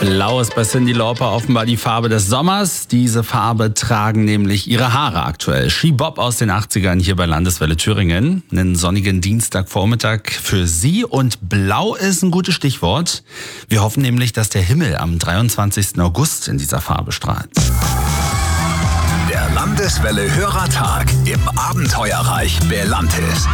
Blau ist bei Cyndi Lauper offenbar die Farbe des Sommers. Diese Farbe tragen nämlich ihre Haare aktuell. Ski-Bob aus den 80ern hier bei Landeswelle Thüringen. Einen sonnigen Dienstagvormittag für Sie und Blau ist ein gutes Stichwort. Wir hoffen nämlich, dass der Himmel am 23. August in dieser Farbe strahlt. Der Landeswelle Hörertag im Abenteuerreich Belantis.